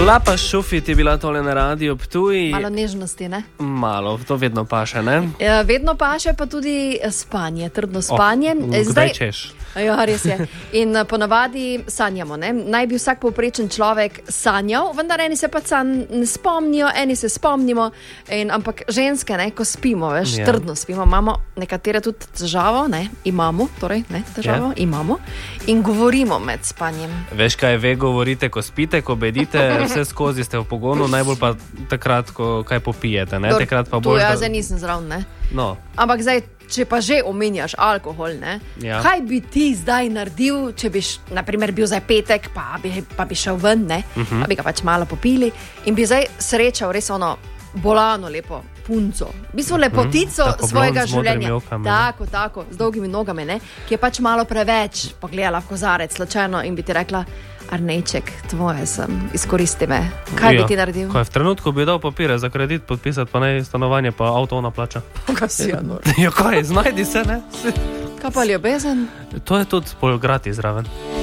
Klapa šufit je bila tole na Radio Ptuj. Malo nežnosti, ne? Malo, to vedno paše, ne? Vedno paše pa tudi spanje, trdno spanje. Kdaj češ? Ja, res je. In ponavadi sanjamo, ne? Naj bi vsak povprečen človek sanjal, vendar eni se pa ne spomnijo, eni se spomnimo. Ampak ženske, ne, ko spimo, veš, trdno spimo, imamo nekatere tudi težavo, ne? Imamo imamo in govorimo med spanjem. Veš, kaj ve govorite, ko spite, ko bedite, vse skozi ste v pogonu, najbolj pa takrat, ko kaj popijete, ne? Takrat pa bolj, jaz nisem zraven, ne? No. Ampak zdaj, če pa že omenjaš alkohol, ne? Ja. Kaj bi ti zdaj naredil, če bi, naprimer, bil zdaj petek, pa bi šel ven, ne? Pa bi ga pač malo popili in bi zdaj srečal res ono bolano lepo punco, v bistvu lepotico svojega življenja. Tako, z dolgimi nogami, ne? Ki je pač malo preveč pogledala v kozarec slučajno in bi ti rekla: Arnejček, tvoje sem, izkoristi me. Kaj bi ti naredil? Ko je v trenutku bi dal papire za kredit podpisati, pa naj stanovanje, pa avto ona plača. Kaj si je nor? Ja, kaj, znajdi se, ne? Kaj pa ljubezen? To je tudi pol gratis zraven.